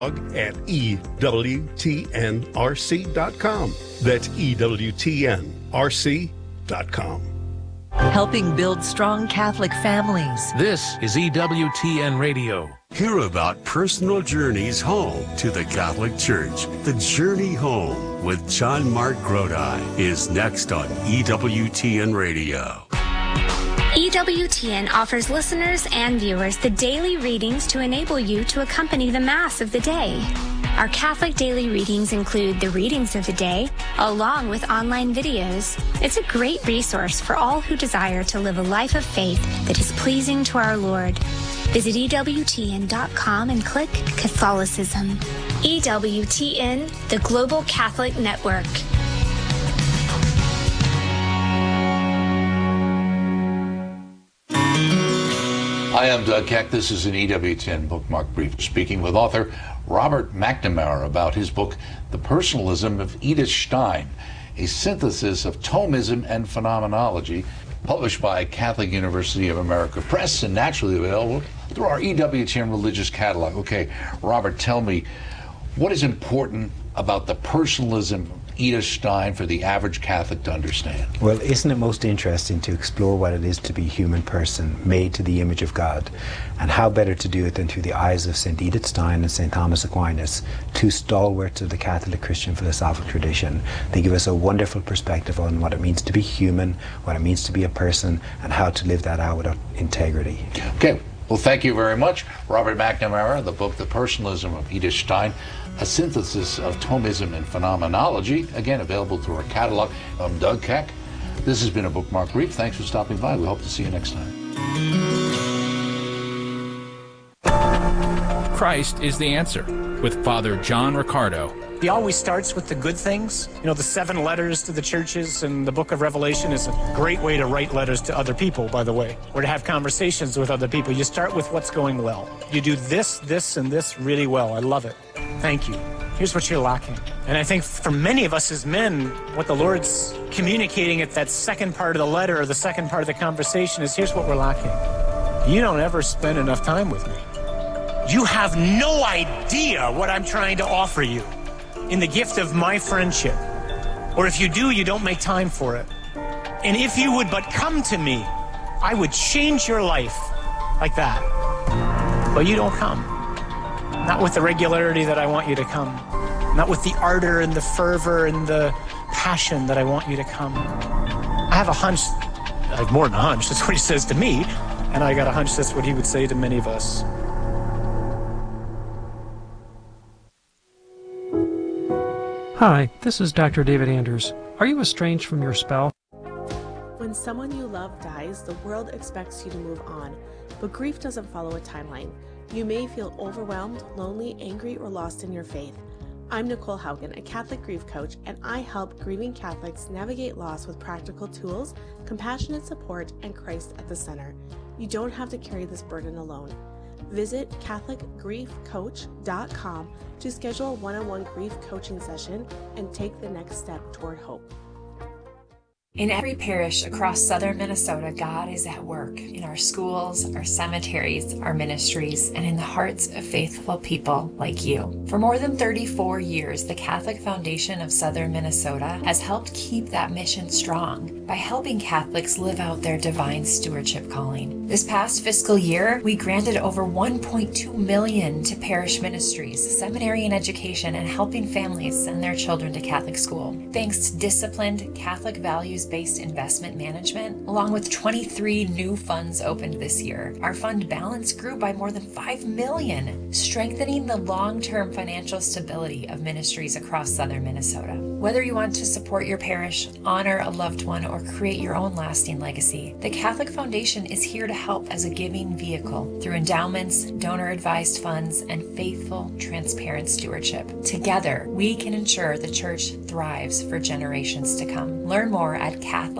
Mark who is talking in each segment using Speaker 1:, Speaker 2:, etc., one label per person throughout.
Speaker 1: at EWTNRC.com. That's EWTNRC.com.
Speaker 2: Helping build strong Catholic families.
Speaker 3: This is EWTN Radio.
Speaker 4: Hear about personal journeys home to the Catholic Church. The Journey Home with John Mark Grodi is next on EWTN Radio.
Speaker 5: EWTN offers listeners and viewers the daily readings to enable you to accompany the Mass of the day. Our Catholic daily readings include the readings of the day, along with online videos. It's a great resource for all who desire to live a life of faith that is pleasing to our Lord. Visit EWTN.com and click Catholicism. EWTN, the Global Catholic Network.
Speaker 6: Hi, I'm Doug Keck. This is an EWTN Bookmark Brief, speaking with author Robert McNamara about his book, The Personalism of Edith Stein, a synthesis of Thomism and phenomenology, published by Catholic University of America Press and naturally available through our EWTN Religious Catalog. Okay, Robert, tell me, what is important about the personalism of Edith Stein for the average Catholic to understand?
Speaker 7: Well, isn't it most interesting to explore what it is to be a human person made to the image of God? And how better to do it than through the eyes of St. Edith Stein and St. Thomas Aquinas, two stalwarts of the Catholic Christian philosophical tradition. They give us a wonderful perspective on what it means to be human, what it means to be a person, and how to live that out with integrity.
Speaker 6: Okay, well, thank you very much. Robert McNamara, the book, The Personalism of Edith Stein, a synthesis of Thomism and phenomenology, again, available through our catalog. I'm Doug Keck. This has been a Bookmark Brief. Thanks for stopping by. We hope to see you next time.
Speaker 3: Christ is the Answer with Father John Riccardo.
Speaker 8: He always starts with the good things. You know, the 7 letters to the churches and the book of Revelation is a great way to write letters to other people, by the way, or to have conversations with other people. You start with what's going well. You do this, this, and this really well. I love it. Thank you. Here's what you're lacking. And I think for many of us as men, what the Lord's communicating at that second part of the letter or the second part of the conversation is, here's what we're lacking. You don't ever spend enough time with me. You have no idea what I'm trying to offer you in the gift of my friendship. Or if you do, you don't make time for it. And if you would but come to me, I would change your life like that. But you don't come. Not with the regularity that I want you to come. Not with the ardor and the fervor and the passion that I want you to come. I have a hunch, I have more than a hunch, that's what he says to me, and I got a hunch that's what he would say to many of us.
Speaker 9: Hi, this is Dr. David Anders. Are you estranged from your spouse?
Speaker 10: When someone you love dies, the world expects you to move on, but grief doesn't follow a timeline. You may feel overwhelmed, lonely, angry, or lost in your faith. I'm Nicole Haugen, a Catholic grief coach, and I help grieving Catholics navigate loss with practical tools, compassionate support, and Christ at the center. You don't have to carry this burden alone. Visit CatholicGriefCoach.com to schedule a one-on-one grief coaching session and take the next step toward hope.
Speaker 11: In every parish across southern Minnesota, God is at work in our schools, our cemeteries, our ministries, and in the hearts of faithful people like you. For more than 34 years, the Catholic Foundation of Southern Minnesota has helped keep that mission strong by helping Catholics live out their divine stewardship calling. This past fiscal year, we granted over $1.2 million to parish ministries, seminary and education, and helping families send their children to Catholic school. Thanks to disciplined Catholic values-based investment management, along with 23 new funds opened this year, our fund balance grew by more than $5 million, strengthening the long-term financial stability of ministries across southern Minnesota. Whether you want to support your parish, honor a loved one, or create your own lasting legacy, the Catholic Foundation is here to help as a giving vehicle through endowments, donor-advised funds, and faithful, transparent stewardship. Together, we can ensure the Church thrives for generations to come. Learn more at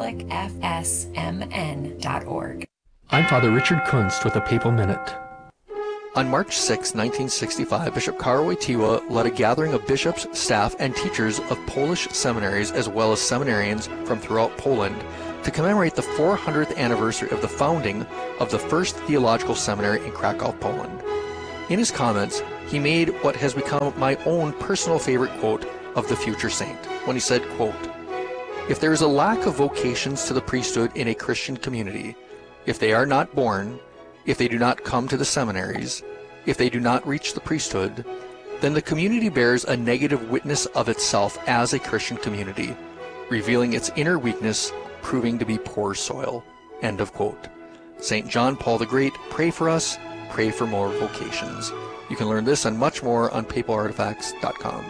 Speaker 11: CatholicFSMN.org.
Speaker 12: I'm Father Richard Kunst with a Papal Minute.
Speaker 13: On March 6, 1965, Bishop Karol Wojtyła led a gathering of bishops, staff, and teachers of Polish seminaries as well as seminarians from throughout Poland to commemorate the 400th anniversary of the founding of the first theological seminary in Krakow, Poland. In his comments, he made what has become my own personal favorite quote of the future saint, when he said, quote, "If there is a lack of vocations to the priesthood in a Christian community, if they are not born, if they do not come to the seminaries, if they do not reach the priesthood, then the community bears a negative witness of itself as a Christian community, revealing its inner weakness, proving to be poor soil." End of quote. St. John Paul the Great, pray for us, pray for more vocations. You can learn this and much more on papalartifacts.com.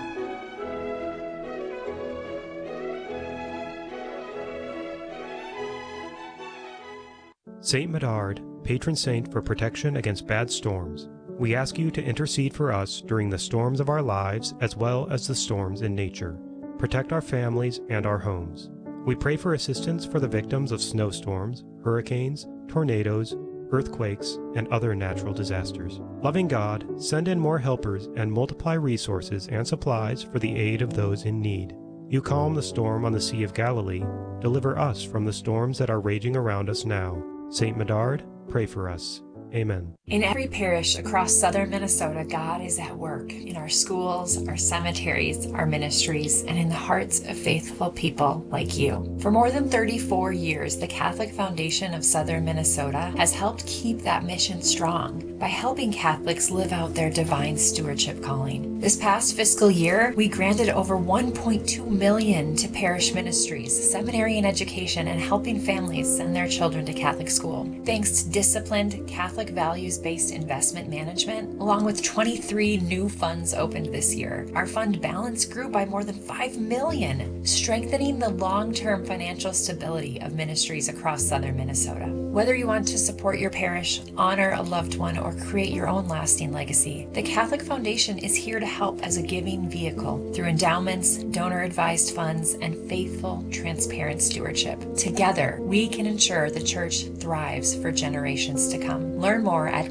Speaker 14: Saint Medard, patron saint for protection against bad storms. We ask you to intercede for us during the storms of our lives as well as the storms in nature. Protect our families and our homes. We pray for assistance for the victims of snowstorms, hurricanes, tornadoes, earthquakes, and other natural disasters. Loving God, send in more helpers and multiply resources and supplies for the aid of those in need. You calm the storm on the Sea of Galilee. Deliver us from the storms that are raging around us now. Saint Medard, pray for us. Amen.
Speaker 11: In every parish across southern Minnesota, God is at work in our schools, our cemeteries, our ministries, and in the hearts of faithful people like you. For more than 34 years, the Catholic Foundation of Southern Minnesota has helped keep that mission strong by helping Catholics live out their divine stewardship calling. This past fiscal year, we granted over $1.2 million to parish ministries, seminary and education, and helping families send their children to Catholic school. Thanks to disciplined Catholic values-based investment management, along with 23 new funds opened this year, our fund balance grew by more than $5 million, strengthening the long-term financial stability of ministries across southern Minnesota. Whether you want to support your parish, honor a loved one, or create your own lasting legacy, the Catholic Foundation is here to help as a giving vehicle through endowments, donor-advised funds, and faithful, transparent stewardship. Together, we can ensure the Church thrives for generations to come. Learn more at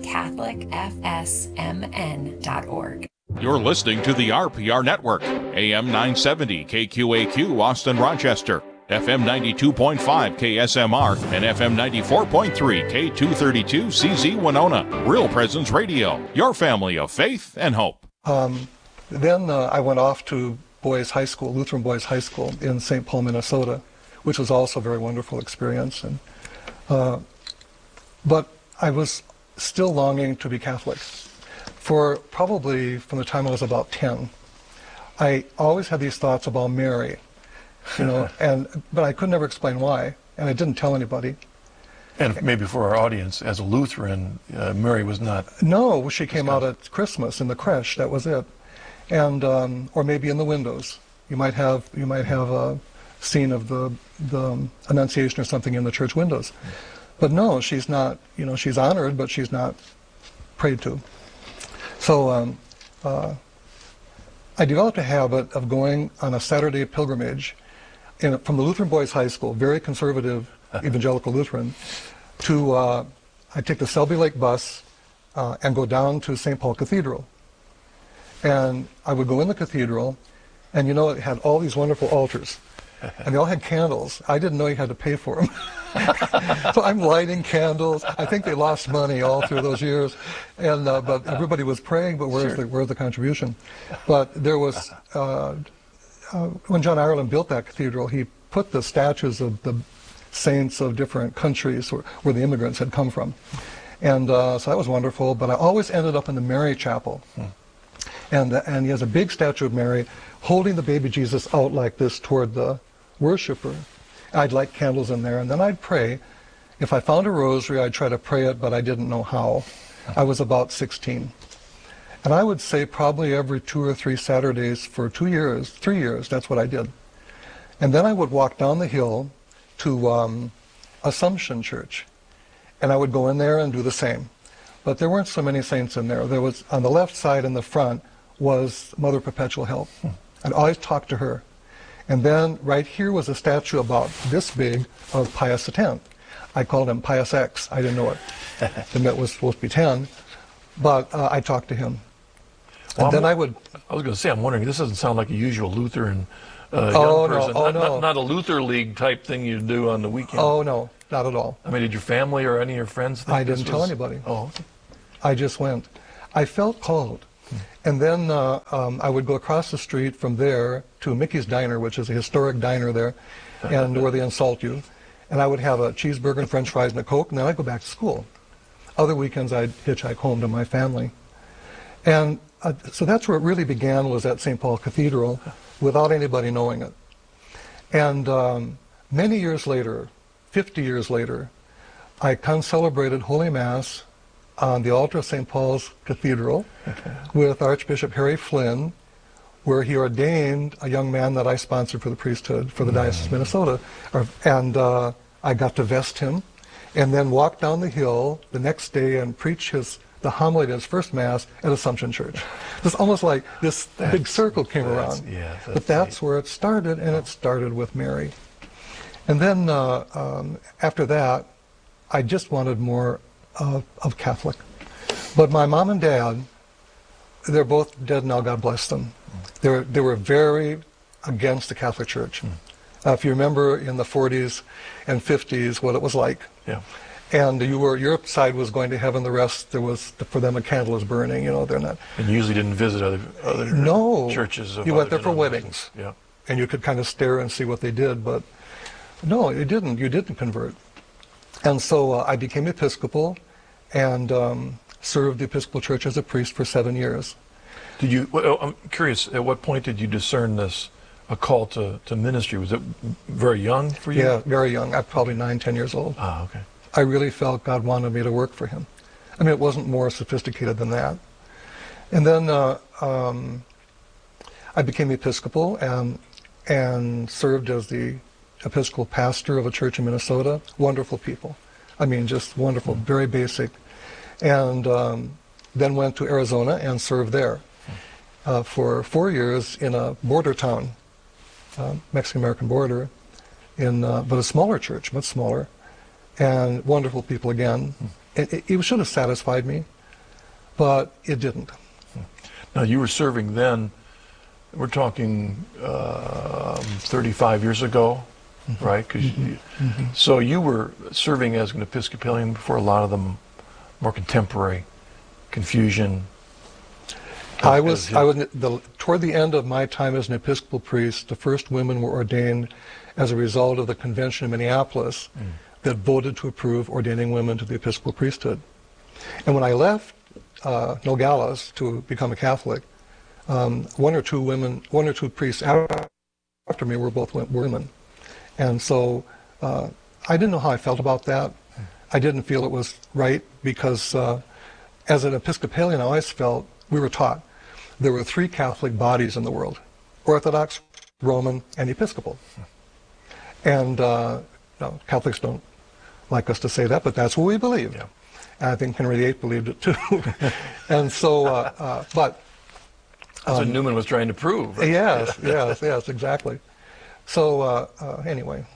Speaker 11: CatholicFSMN.org.
Speaker 15: You're listening to the RPR Network, AM 970 KQAQ Austin Rochester, FM 92.5 KSMR, and FM 94.3 K232 CZ Winona. Real Presence Radio, your family of faith and hope.
Speaker 16: Then I went off to Boys High School, Lutheran Boys High School in St. Paul, Minnesota, which was also a very wonderful experience. And but I was still longing to be Catholic. For probably from the time I was about 10, I always had these thoughts about Mary, you know, but I could never explain why, and I didn't tell anybody.
Speaker 17: And maybe for our audience, as a Lutheran, Mary was not...
Speaker 16: No, she came out at Christmas in the creche, that was it. And, or maybe in the windows. You might have a scene of the Annunciation or something in the church windows. But no, she's not, you know, she's honored, but she's not prayed to. So I developed a habit of going on a Saturday pilgrimage from the Lutheran Boys High School, very conservative evangelical Lutheran, to, I'd take the Selby Lake bus and go down to St. Paul Cathedral. And I would go in the cathedral, and you know, it had all these wonderful altars. And they all had candles. I didn't know you had to pay for them. So I'm lighting candles. I think they lost money all through those years. And but everybody was praying, but where's the contribution? But there was, when John Ireland built that cathedral, he put the statues of the saints of different countries where the immigrants had come from. And so that was wonderful. But I always ended up in the Mary Chapel. And he has a big statue of Mary holding the baby Jesus out like this toward the worshiper. I'd light candles in there, and then I'd pray. If I found a rosary, I'd try to pray it, but I didn't know how. I was about 16. And I would say probably every 2 or 3 Saturdays for 3 years, that's what I did. And then I would walk down the hill to Assumption Church, and I would go in there and do the same. But there weren't so many saints in there. There was, on the left side in the front, was Mother Perpetual Help. I'd always talk to her. And then right here was a statue about this big of Pius X. I called him Pius X. I didn't know it. It was supposed to be 10. But I talked to him.
Speaker 17: Well,
Speaker 16: and then I
Speaker 17: was going to say, I'm wondering, this doesn't sound like a usual Lutheran young person. Not a Luther League type thing you do on the weekend.
Speaker 16: Oh, no, not at all.
Speaker 17: I mean, did your family or any of your friends think
Speaker 16: I didn't tell anybody.
Speaker 17: Oh.
Speaker 16: I just went. I felt called. And then I would go across the street from there to Mickey's Diner, which is a historic diner there, and where they insult you. And I would have a cheeseburger and french fries and a Coke, and then I'd go back to school. Other weekends I'd hitchhike home to my family. And so that's where it really began, was at St. Paul Cathedral, without anybody knowing it. And many years later, 50 years later, I concelebrated Holy Mass on the altar of St. Paul's Cathedral with Archbishop Harry Flynn, where he ordained a young man that I sponsored for the priesthood for the Diocese of Minnesota. And I got to vest him, and then walk down the hill the next day and preach the homily at his first Mass at Assumption Church. It's almost like this big circle came around.
Speaker 17: Yeah,
Speaker 16: but that's where it started, and it started with Mary. And then after that, I just wanted more of Catholic. But my mom and dad, they're both dead now, God bless them. They were very against the Catholic Church. If you remember in the 40s and 50s what it was like.
Speaker 17: Yeah.
Speaker 16: And your side was going to heaven, the rest, there was, for them, a candle was burning, they're not.
Speaker 17: And you usually didn't visit other churches.
Speaker 16: You went there for weddings.
Speaker 17: Yeah.
Speaker 16: And you could kind of stare and see what they did, but no, you didn't convert. And so I became Episcopal and served the Episcopal Church as a priest for 7 years.
Speaker 17: I'm curious, at what point did you discern a call to ministry? Was it very young for you?
Speaker 16: Yeah, very young. I'm probably 9, 10 years old.
Speaker 17: Ah, okay.
Speaker 16: I really felt God wanted me to work for him. I mean, it wasn't more sophisticated than that. And then I became Episcopal and served as the Episcopal pastor of a church in Minnesota. Wonderful people. I mean, just wonderful, very basic. And then went to Arizona and served there for 4 years in a border town, Mexican-American border, but a smaller church, much smaller, and wonderful people again. It should have satisfied me, but it didn't.
Speaker 17: Now, you were serving then, we're talking 35 years ago, right? So you were serving as an Episcopalian before a lot of them more contemporary confusion.
Speaker 16: Toward the end of my time as an Episcopal priest, the first women were ordained as a result of the convention in Minneapolis that voted to approve ordaining women to the Episcopal priesthood. And when I left Nogales to become a Catholic, one or two priests after me were both women. And so I didn't know how I felt about that. I didn't feel it was right because as an Episcopalian, I always felt we were taught there were 3 Catholic bodies in the world: Orthodox, Roman, and Episcopal. And Catholics don't like us to say that, but that's what we believed.
Speaker 17: Yeah.
Speaker 16: And I think Henry VIII believed it too. And so, but...
Speaker 17: That's what Newman was trying to prove. Right?
Speaker 16: Yes, exactly. So, anyway.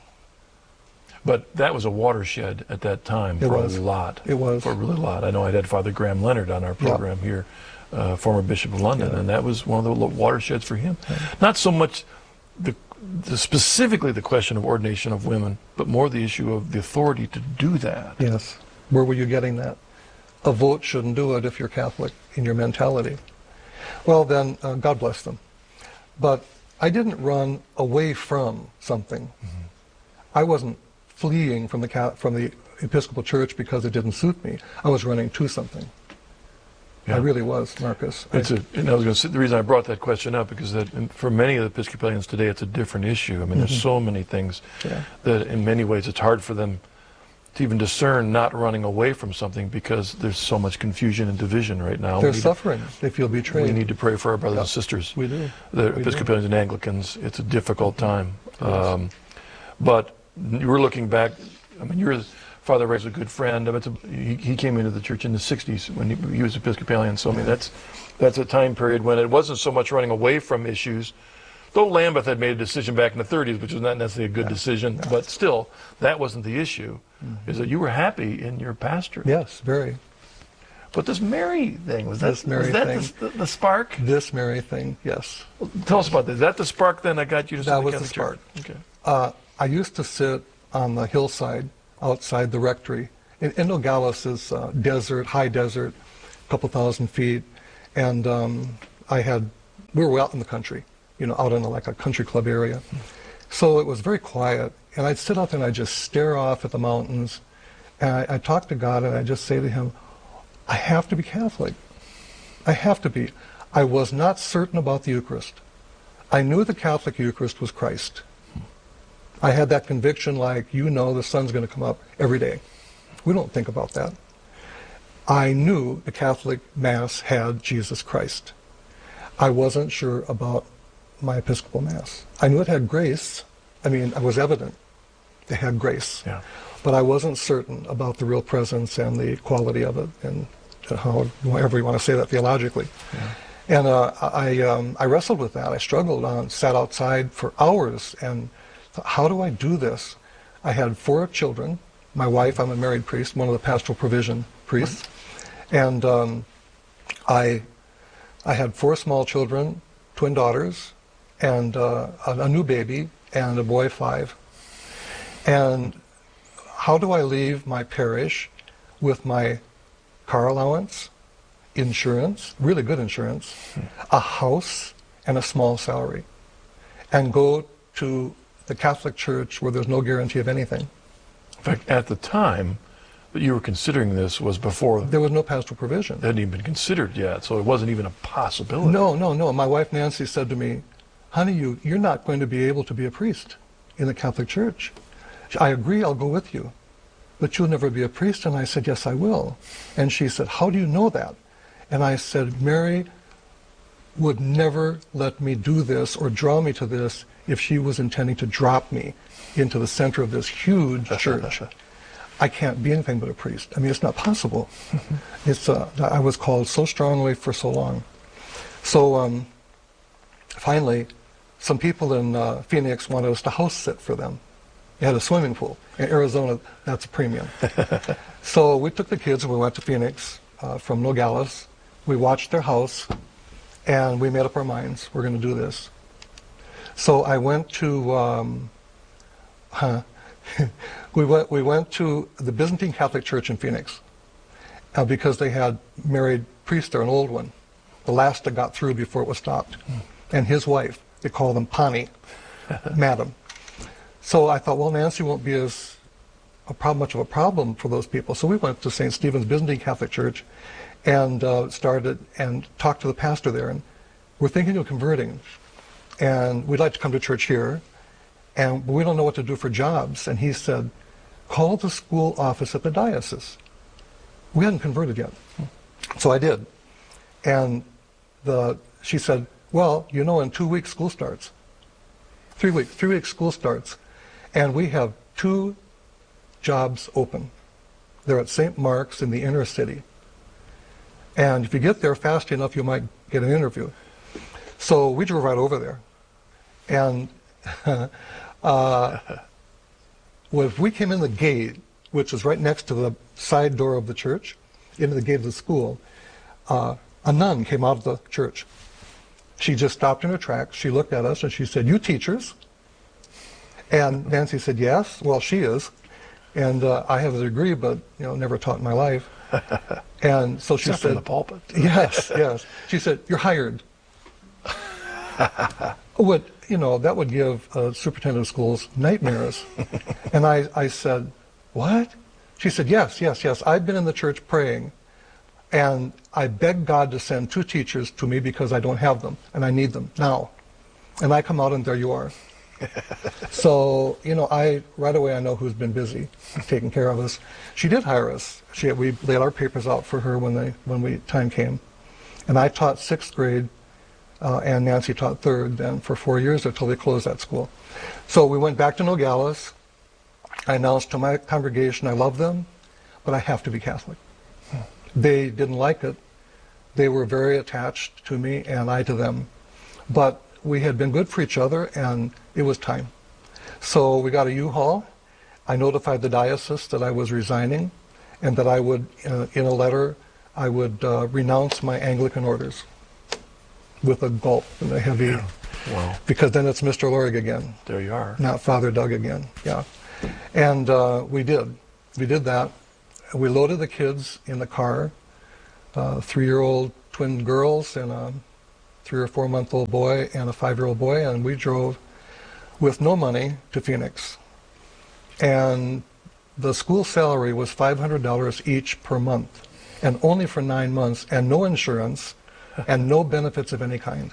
Speaker 17: But that was a watershed at that time for a lot.
Speaker 16: It was.
Speaker 17: For a really lot. I know I had Father Graham Leonard on our program here, former Bishop of London, and that was one of the watersheds for him. Not so much specifically the question of ordination of women, but more the issue of the authority to do that.
Speaker 16: Yes. Where were you getting that? A vote shouldn't do it if you're Catholic in your mentality. Well, then, God bless them. But I didn't run away from something. I wasn't fleeing from the Episcopal Church because it didn't suit me. I was running to something. Yeah. I really was, Marcus.
Speaker 17: And I was going to say, the reason I brought that question up because for many of the Episcopalians today, it's a different issue. I mean, there's so many things that in many ways it's hard for them to even discern not running away from something because there's so much confusion and division right now.
Speaker 16: They're suffering. They feel betrayed.
Speaker 17: We need to pray for our brothers and sisters.
Speaker 16: We do.
Speaker 17: The Episcopalians and Anglicans. It's a difficult time. But you were looking back, I mean, Father Ray's a good friend. I mean, he came into the church in the 60s when he was Episcopalian. So, I mean, that's a time period when it wasn't so much running away from issues. Though Lambeth had made a decision back in the 30s, which was not necessarily a good decision, but still, that wasn't the issue, is that you were happy in your pastorate.
Speaker 16: Yes, very.
Speaker 17: But this Mary thing, was that the spark?
Speaker 16: This Mary thing, yes.
Speaker 17: Well, tell us about that. Is that the spark then that got you to
Speaker 16: That was the spark. Okay. I used to sit on the hillside outside the rectory. In Nogales is desert, high desert, a couple thousand feet, and we were out in the country, out in like a country club area. So it was very quiet, and I'd sit out there and I'd just stare off at the mountains, and I'd talk to God, and I'd just say to him, I have to be Catholic. I have to be. I was not certain about the Eucharist. I knew the Catholic Eucharist was Christ. I had that conviction like, the sun's going to come up every day. We don't think about that. I knew the Catholic Mass had Jesus Christ. I wasn't sure about my Episcopal Mass. I knew it had grace. It was evident. It had grace.
Speaker 17: Yeah.
Speaker 16: But I wasn't certain about the real presence and the quality of it, and however you want to say that theologically.
Speaker 17: Yeah.
Speaker 16: And I wrestled with that. I struggled sat outside for hours and thought, how do I do this? I had 4 children. My wife, I'm a married priest, one of the pastoral provision priests. And I had 4 small children, twin daughters, and a new baby, and a boy 5. And how do I leave my parish with my car allowance, insurance, really good insurance, a house, and a small salary, and go to the Catholic Church where there's no guarantee of anything?
Speaker 17: In fact, at the time that you were considering this was before...
Speaker 16: There was no pastoral provision.
Speaker 17: It hadn't even been considered yet, so it wasn't even a possibility.
Speaker 16: No. My wife Nancy said to me, honey, you're not going to be able to be a priest in the Catholic Church. I agree, I'll go with you, but you'll never be a priest. And I said, yes, I will. And she said, how do you know that? And I said, Mary would never let me do this or draw me to this if she was intending to drop me into the center of this huge church. I can't be anything but a priest. It's not possible. I was called so strongly for so long. So finally, some people in Phoenix wanted us to house sit for them. They had a swimming pool. In Arizona, that's a premium. So we took the kids and we went to Phoenix from Nogales. We watched their house, and we made up our minds, we're going to do this. So I went to, we went to the Byzantine Catholic Church in Phoenix because they had married priest there, an old one, the last that got through before it was stopped, and his wife. They call them Pani, Madam. So I thought, well, Nancy won't be much of a problem for those people. So we went to St. Stephen's Byzantine Catholic Church and started and talked to the pastor there. And we're thinking of converting. And we'd like to come to church here. And we don't know what to do for jobs. And he said, call the school office at the diocese. We hadn't converted yet. So I did. And she said, well, in 2 weeks school starts. 3 weeks. 3 weeks school starts. And we have 2 jobs open. They're at St. Mark's in the inner city. And if you get there fast enough, you might get an interview. So we drove right over there. And if we came in the gate, which is right next to the side door of the church, into the gate of the school, a nun came out of the church. She just stopped in her tracks. She looked at us and she said, you teachers? And Nancy said, yes. Well, she is. And I have a degree, but never taught in my life. And so she
Speaker 17: Except
Speaker 16: said,
Speaker 17: from the pulpit.
Speaker 16: Yes. She said, you're hired. That would give superintendent of schools nightmares. And I said, what? She said, yes. I've been in the church praying, and I begged God to send 2 teachers to me because I don't have them, and I need them now. And I come out, and there you are. So, right away I know who's been busy taking care of us. She did hire us. We laid our papers out for her when time came. And I taught 6th grade, and Nancy taught 3rd then for 4 years until they closed that school. So we went back to Nogales. I announced to my congregation I love them, but I have to be Catholic. They didn't like it. They were very attached to me and I to them. But we had been good for each other, and it was time. So we got a U-Haul. I notified the diocese that I was resigning, and that I would, in a letter, I would renounce my Anglican orders with a gulp and a heavy,
Speaker 17: Wow.
Speaker 16: Because then it's Mr. Lorig again.
Speaker 17: There you are.
Speaker 16: Not Father Doug again, yeah. And we did that. We loaded the kids in the car, 3-year-old twin girls and a 3 or 4 month old boy and a 5-year-old boy, and we drove with no money to Phoenix. And the school salary was $500 each per month, and only for 9 months, and no insurance, and no benefits of any kind.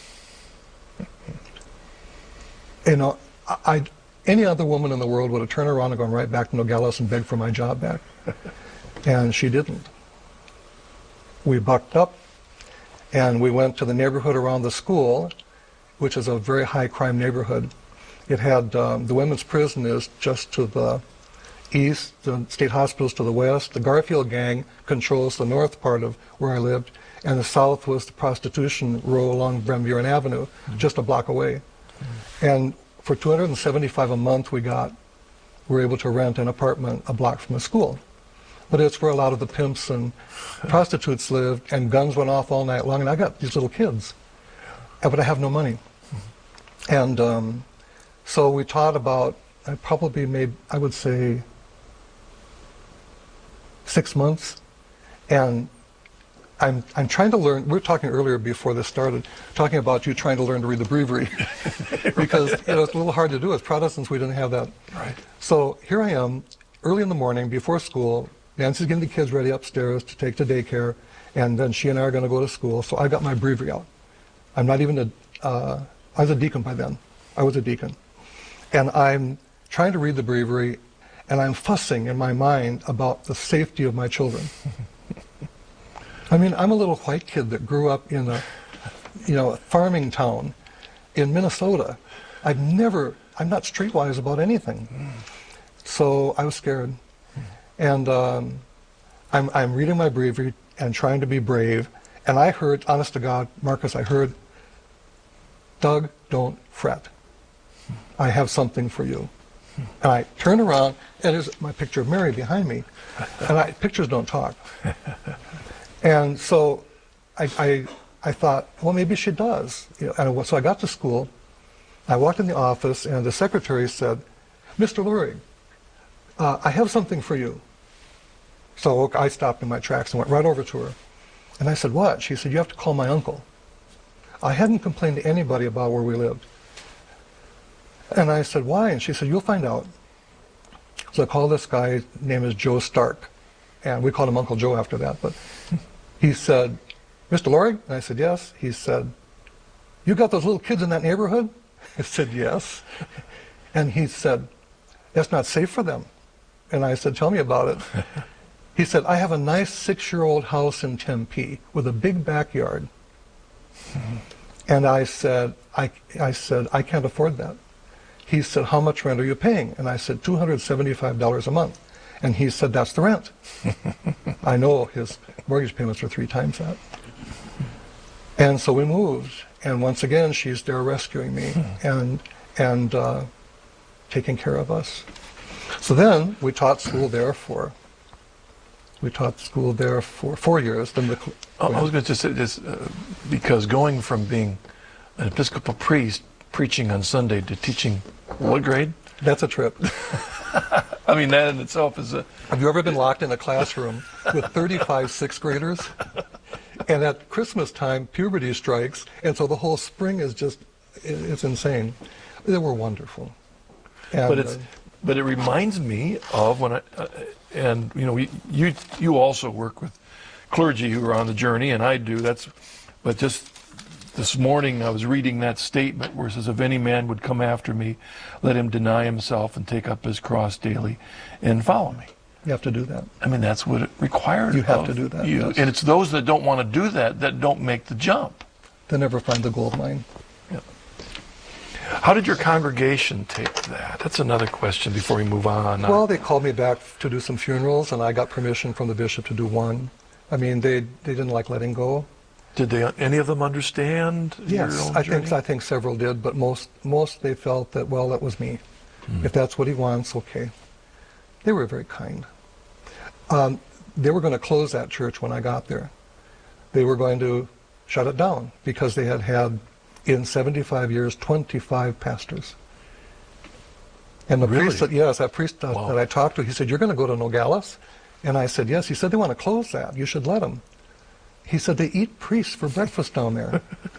Speaker 16: You know, any other woman in the world would have turned around and gone right back to Nogales and begged for my job back. And she didn't. We bucked up, and we went to the neighborhood around the school, which is a very high crime neighborhood. It had the women's prison is just to the east, the state hospital's to the west. The Garfield gang controls the north part of where I lived, and the south was the prostitution row along Van Buren Avenue, just a block away. And for $275 a month, we were able to rent an apartment a block from the school. But it's where a lot of the pimps and prostitutes lived, and guns went off all night long, and I got these little kids, but I have no money. And so we taught about, I probably made, I would say, 6 months, and I'm trying to learn. We were talking earlier before this started, talking about you trying to learn to read the breviary, because it's a little hard to do. As Protestants, we didn't have that.
Speaker 17: Right.
Speaker 16: So here I am, early in the morning, before school. Nancy's getting the kids ready upstairs to take to daycare, and then she and I are going to go to school. So I got my breviary out. I'm not even I was a deacon by then. I was a deacon. And I'm trying to read the breviary, and I'm fussing in my mind about the safety of my children. I mean, I'm a little white kid that grew up in a farming town in Minnesota. I'm not streetwise about anything. So I was scared. And I'm reading my breviary and trying to be brave. And I heard, honest to God, Marcus, I heard, Doug, don't fret. I have something for you. And I turn around, and there's my picture of Mary behind me. And pictures don't talk. And so I thought, well, maybe she does. And so I got to school. I walked in the office, and the secretary said, Mr. Lurie, I have something for you. So I stopped in my tracks and went right over to her. And I said, what? She said, you have to call my uncle. I hadn't complained to anybody about where we lived. And I said, why? And she said, you'll find out. So I called this guy, his name is Joe Stark. And we called him Uncle Joe after that. But he said, Mr. Lurie? And I said, yes. He said, you got those little kids in that neighborhood? I said, yes. And he said, that's not safe for them. And I said, tell me about it. He said, I have a nice 6-year-old house in Tempe with a big backyard. And I said, I can't afford that. He said, how much rent are you paying? And I said, $275 a month. And he said, that's the rent. I know his mortgage payments are 3 times that. And so we moved. And once again, she's there rescuing me and taking care of us. So then we taught school there for 4 years. Then
Speaker 17: I was going to say this, because going from being an Episcopal priest, preaching on Sunday, to teaching what grade?
Speaker 16: That's a trip.
Speaker 17: I mean, that in itself is a...
Speaker 16: Have you ever been locked in a classroom with 35 6th graders? And at Christmas time, puberty strikes, and so the whole spring is just, it's insane. They were wonderful. And,
Speaker 17: but it reminds me of when and you know, you also work with clergy who are on the journey, and I do. But just this morning I was reading that statement where it says, if any man would come after me, let him deny himself and take up his cross daily and follow me.
Speaker 16: You have to do that.
Speaker 17: I mean, that's what it requires.
Speaker 16: You have to do that. Yes.
Speaker 17: And it's those that don't want to do that don't make the jump.
Speaker 16: They never find the gold mine.
Speaker 17: Yeah. How did your congregation take that? That's another question before we move on.
Speaker 16: Well, they called me back to do some funerals, and I got permission from the bishop to do one. I mean, they didn't like letting go.
Speaker 17: Did any of them understand?
Speaker 16: Yes,
Speaker 17: your own journey?
Speaker 16: I think several did, but most they felt that, well, that was me. If that's what he wants, okay. They were very kind. They were going to close that church when I got there. They were going to shut it down because they had in 75 years 25 pastors. And the priest said, yes, that priest that I talked to, he said, you're going to go to Nogales? And I said, yes. He said, they want to close that. You should let them. He said, they eat priests for breakfast down there.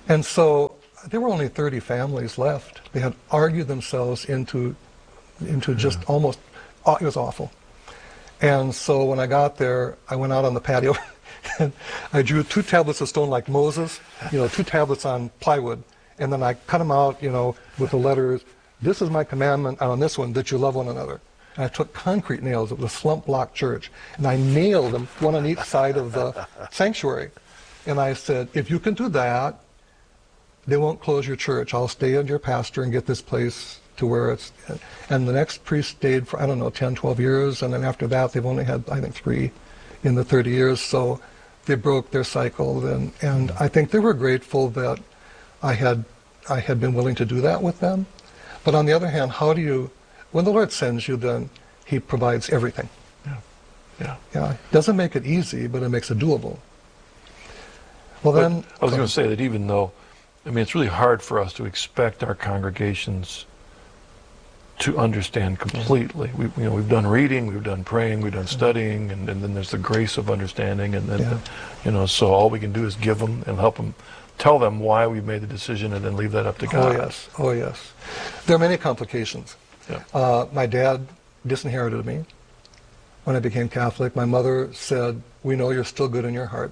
Speaker 16: And so there were only 30 families left. They had argued themselves into just almost, it was awful. And so when I got there, I went out on the patio and I drew 2 tablets of stone like Moses, 2 tablets on plywood. And then I cut them out, with the letters, "This is my commandment," and on this one, "that you love one another." And I took concrete nails. It was a slump block church. And I nailed them, one on each side of the sanctuary. And I said, if you can do that, they won't close your church. I'll stay as your pastor and get this place to where it's... And the next priest stayed for, 10, 12 years. And then after that, they've only had, 3 in the 30 years. So they broke their cycle. And I think they were grateful that I had been willing to do that with them. But on the other hand, when the Lord sends you, then He provides everything. Yeah. It doesn't make it easy, but it makes it doable. Well, then...
Speaker 17: I was going to say that even though, it's really hard for us to expect our congregations to understand completely. We've done reading, we've done praying, we've done studying, and then there's the grace of understanding, and then, so all we can do is give them and help them, tell them why we made the decision, and then leave that up to God.
Speaker 16: Oh, yes. There are many complications.
Speaker 17: Yeah.
Speaker 16: My dad disinherited me when I became Catholic. My mother said, "We know you're still good in your heart."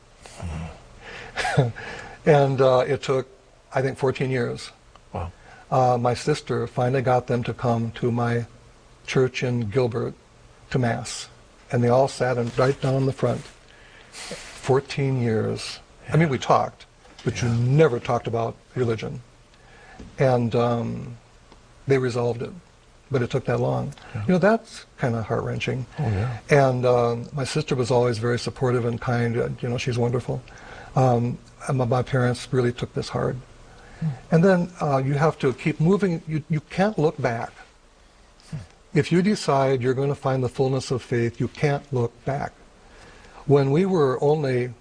Speaker 16: And it took, 14 years.
Speaker 17: Wow.
Speaker 16: My sister finally got them to come to my church in Gilbert to Mass. And they all sat right down in the front. 14 years. Yeah. We talked, but you never talked about religion. And they resolved it. But it took that long. Yeah. That's kind of heart-wrenching.
Speaker 17: Oh, yeah.
Speaker 16: And my sister was always very supportive and kind. She's wonderful. And my parents really took this hard. And then you have to keep moving. You can't look back. If you decide you're going to find the fullness of faith, you can't look back. When we were only,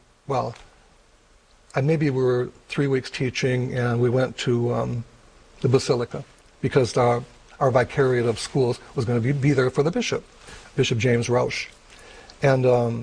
Speaker 16: maybe we were 3 weeks teaching, and we went to the Basilica because our vicariate of schools was going to be there for the bishop, Bishop James Rausch. And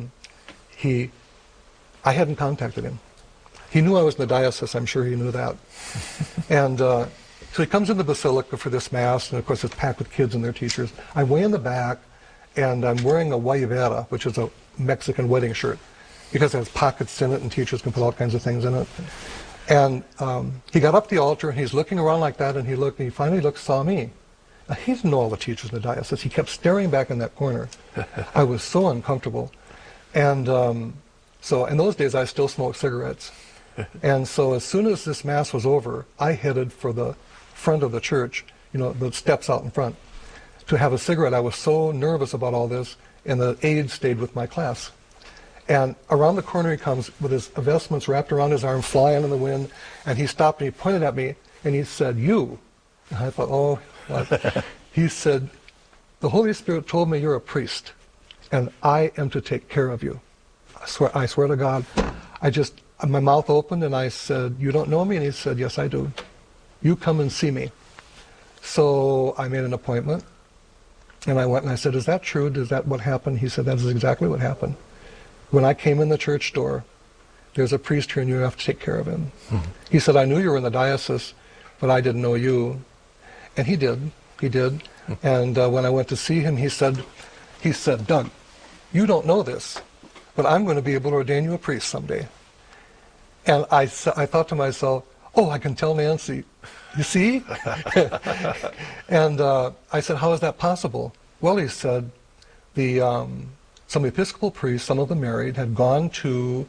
Speaker 16: I hadn't contacted him. He knew I was in the diocese. I'm sure he knew that. And so he comes in the Basilica for this Mass, and of course it's packed with kids and their teachers. I'm way in the back, and I'm wearing a guayabera, which is a Mexican wedding shirt, because it has pockets in it, and teachers can put all kinds of things in it. And he got up the altar, and he's looking around like that, and he finally saw me. Now, he didn't know all the teachers in the diocese. He kept staring back in that corner. I was so uncomfortable. And so in those days, I still smoked cigarettes. And so as soon as this Mass was over, I headed for the front of the church, the steps out in front, to have a cigarette. I was so nervous about all this, and the aide stayed with my class. And around the corner he comes with his vestments wrapped around his arm, flying in the wind, and he stopped and he pointed at me, and he said, "You." And I thought, oh, what? He said, "The Holy Spirit told me you're a priest, and I am to take care of you." I swear to God, my mouth opened, and I said, "You don't know me?" And he said, "Yes, I do. You come and see me." So I made an appointment, and I went and I said, "Is that true? Is that what happened?" He said, "That is exactly what happened. When I came in the church door, there's a priest here and you have to take care of him." Mm-hmm. He said, "I knew you were in the diocese, but I didn't know you." And he did. Mm-hmm. And when I went to see him, he said, "Doug, you don't know this, but I'm going to be able to ordain you a priest someday." And I thought to myself, oh, I can tell Nancy, you see? And I said, "How is that possible?" Well, he said, some Episcopal priests, some of them married, had gone to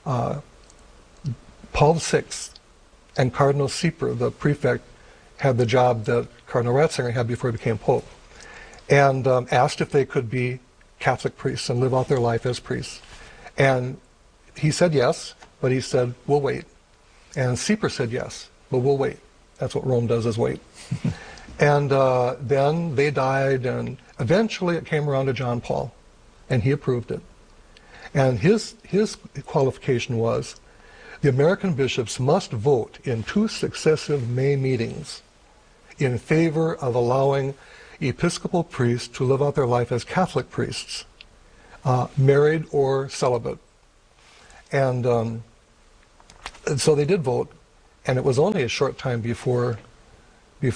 Speaker 16: Paul VI, and Cardinal Sieper, the prefect, had the job that Cardinal Ratzinger had before he became Pope, and asked if they could be Catholic priests and live out their life as priests. And he said yes, but he said, "We'll wait." And Sieper said yes, but we'll wait. That's what Rome does, is wait. And then they died, and eventually it came around to John Paul, and he approved it. And his qualification was, the American bishops must vote in 2 successive May meetings in favor of allowing Episcopal priests to live out their life as Catholic priests, married or celibate. And so they did vote, And it was only a short time before we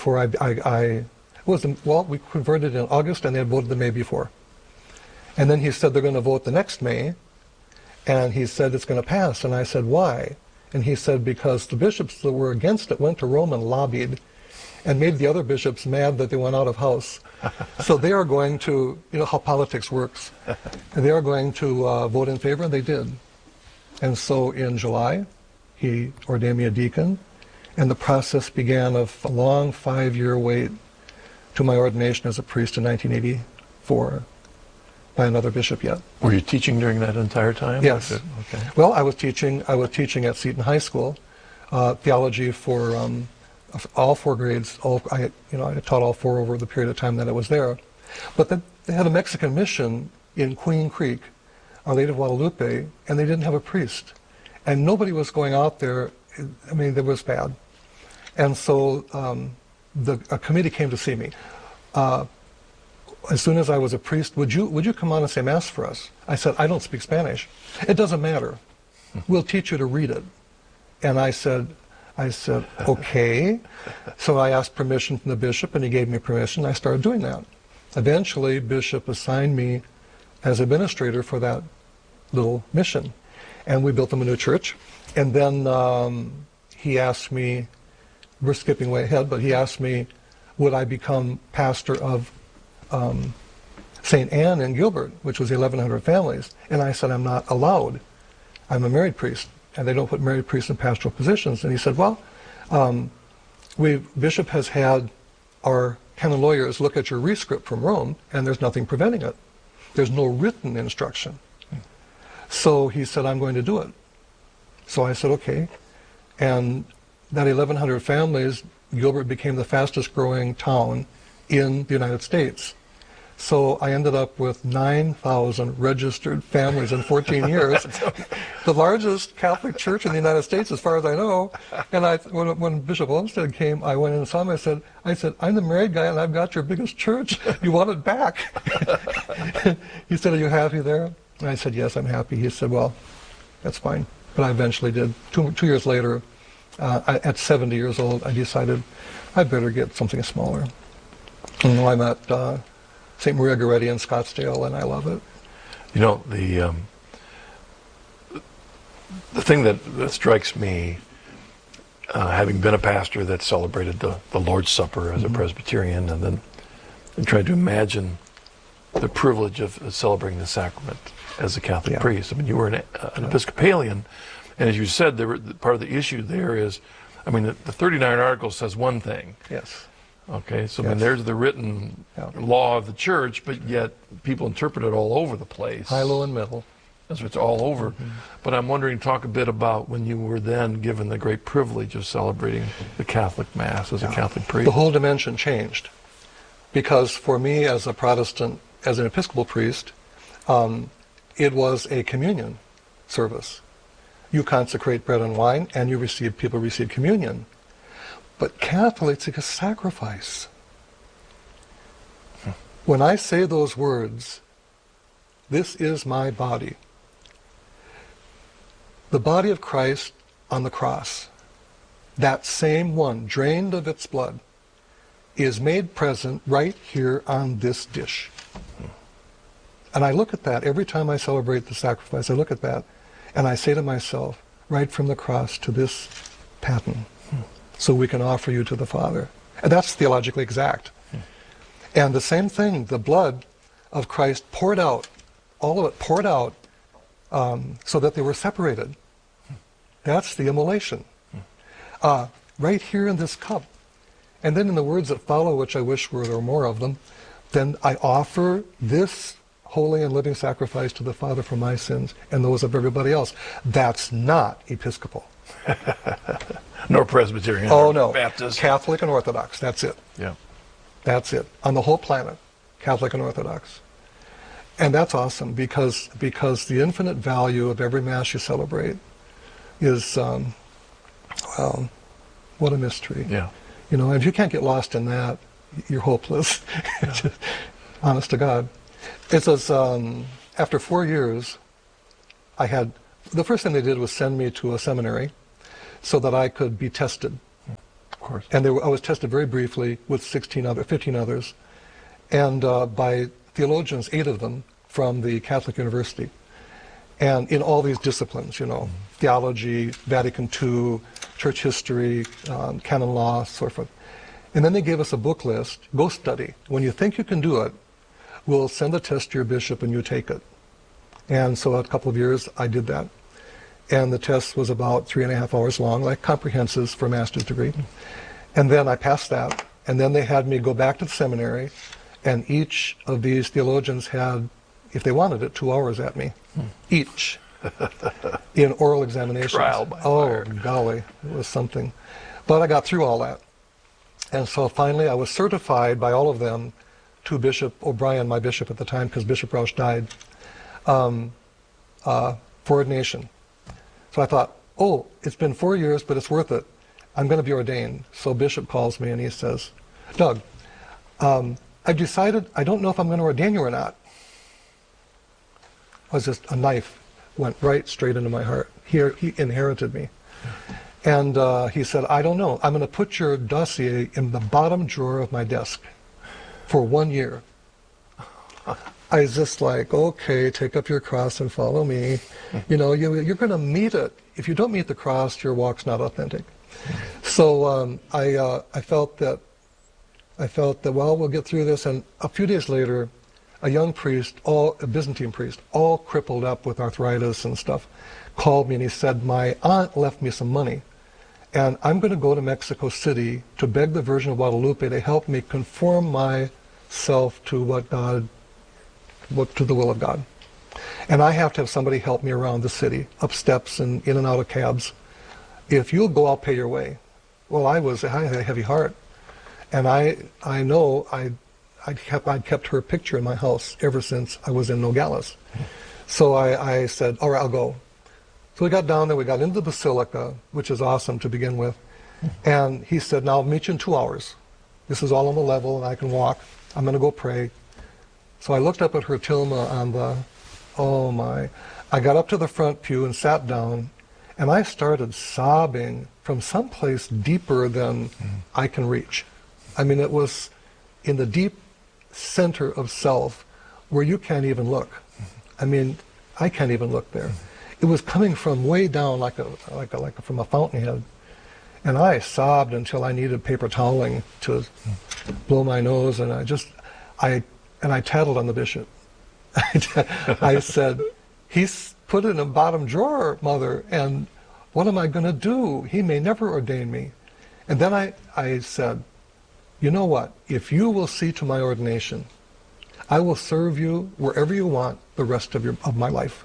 Speaker 16: converted in August, and they had voted the May before. And then he said they're going to vote the next May, and he said it's going to pass. And I said, why? And he said, because the bishops that were against it went to Rome and lobbied and made the other bishops mad that they went out of house. So they are going to, you know how politics works, and they are going to vote in favor, and they did. And so in July, he ordained me a deacon, and the process began of a long 5-year wait to my ordination as a priest in 1984 by another bishop yet.
Speaker 17: Were you teaching during that entire time?
Speaker 16: Yes.
Speaker 17: Okay.
Speaker 16: Well, I was teaching at Seton High School, theology for all 4 grades. I taught all 4 over the period of time that I was there. But they had a Mexican mission in Queen Creek, Our Lady of Guadalupe, and they didn't have a priest. And nobody was going out there. I mean, it was bad. And so a committee came to see me. As soon as I was a priest, would you come on and say Mass for us? I said, I don't speak Spanish. It doesn't matter. We'll teach you to read it. And I said, okay. So I asked permission from the bishop, and he gave me permission. I started doing that. Eventually, Bishop assigned me as administrator for that little mission. And we built them a new church. And then he asked me, we're skipping way ahead, but he asked me, would I become pastor of St. Anne in Gilbert, which was 1,100 families. And I said, I'm not allowed. I'm a married priest, and they don't put married priests in pastoral positions. And he said, well, Bishop has had our canon lawyers look at your rescript from Rome, and there's nothing preventing it. There's no written instruction. So he said, I'm going to do it. So I said, okay. And that 1,100 families, Gilbert became the fastest growing town in the United States. So I ended up with 9,000 registered families in 14 years, the largest Catholic church in the United States, as far as I know. And when Bishop Olmsted came, I went in and saw him. I said, I'm the married guy, and I've got your biggest church. You want it back? He said, are you happy there? And I said, yes, I'm happy. He said, well, that's fine. But I eventually did. 2 years later, at 70 years old, I decided I better get something smaller. And now I'm at St. Maria Goretti in Scottsdale, and I love it.
Speaker 17: You know, the thing that strikes me, having been a pastor that celebrated the Lord's Supper as a Presbyterian, and then tried to imagine the privilege of celebrating the sacrament as a Catholic priest. I mean, you were an Episcopalian, and as you said, part of the issue there is, I mean, the 39 Articles says one thing.
Speaker 16: Yes.
Speaker 17: Okay, so I mean, there's the written law of the church, but yet people interpret it all over the place.
Speaker 16: High, low, and middle.
Speaker 17: That's what it's all over. But I'm wondering, talk a bit about when you were then given the great privilege of celebrating the Catholic Mass as a Catholic priest.
Speaker 16: The whole dimension changed. Because for me, as a Protestant, as an Episcopal priest, it was a communion service. You consecrate bread and wine, and people receive communion. But Catholics, it's a sacrifice. When I say those words, this is my body. The body of Christ on the cross, that same one, drained of its blood, is made present right here on this dish. And I look at that every time I celebrate the sacrifice. I look at that, and I say to myself, right from the cross to this paten, so we can offer you to the Father. And that's theologically exact. And the same thing, the blood of Christ poured out, all of it poured out, so that they were separated. That's the immolation. Right here in this cup. And then in the words that follow, which I wish there were more of them, then I offer this holy and living sacrifice to the Father for my sins and those of everybody else. That's not Episcopal.
Speaker 17: Nor Presbyterian.
Speaker 16: Oh, no.
Speaker 17: Baptist.
Speaker 16: Catholic and Orthodox. That's it.
Speaker 17: Yeah.
Speaker 16: That's it. On the whole planet, Catholic and Orthodox. And that's awesome because the infinite value of every Mass you celebrate is, well, what a mystery.
Speaker 17: Yeah.
Speaker 16: You know, if you can't get lost in that, you're hopeless. Yeah. Honest to God. It was, after 4 years, the first thing they did was send me to a seminary so that I could be tested.
Speaker 17: Of course.
Speaker 16: And I was tested very briefly with 15 others, and by theologians, 8 of them from the Catholic University, and in all these disciplines, theology, Vatican II, church history, canon law, so forth. And then they gave us a book list, go study. When you think you can do it, we'll send a test to your bishop and you take it. And so a couple of years I did that. And the test was about 3.5 hours long, like comprehensives for a master's degree. And then I passed that. And then they had me go back to the seminary, and each of these theologians had, if they wanted it, 2 hours at me, each, in oral examinations.
Speaker 17: Trial by fire.
Speaker 16: Oh, golly, it was something. But I got through all that. And so finally I was certified by all of them to Bishop O'Brien, my bishop at the time, because Bishop Rausch died, for ordination. So I thought, oh, it's been 4 years, but it's worth it. I'm going to be ordained. So Bishop calls me and he says, Doug, I've decided, I don't know if I'm going to ordain you or not. It was just a knife went right straight into my heart. He inherited me. And he said, I don't know. I'm going to put your dossier in the bottom drawer of my desk for 1 year. I was just like, okay, take up your cross and follow me. You're going to meet it. If you don't meet the cross, your walk's not authentic. So I felt that, well, we'll get through this. And a few days later, a young priest, a Byzantine priest, all crippled up with arthritis and stuff, called me and he said, my aunt left me some money, and I'm going to go to Mexico City to beg the Virgin of Guadalupe to help me conform myself to to the will of God. And I have to have somebody help me around the city, up steps and in and out of cabs. If you'll go, I'll pay your way. Well, I had a heavy heart, and I know I'd kept her picture in my house ever since I was in Nogales. So I said, all right, I'll go. So we got down there, we got into the basilica, which is awesome to begin with. And he said, now I'll meet you in 2 hours. This is all on the level and I can walk. I'm going to go pray. So I looked up at her tilma on I got up to the front pew and sat down, and I started sobbing from someplace deeper than I can reach. I mean, it was in the deep center of self where you can't even look. I mean, I can't even look there. It was coming from way down like from a fountainhead. And I sobbed until I needed paper toweling to blow my nose, and I tattled on the bishop. I said, he's put it in a bottom drawer, Mother, and what am I going to do? He may never ordain me. And then I said, you know what? If you will see to my ordination, I will serve you wherever you want the rest of my life.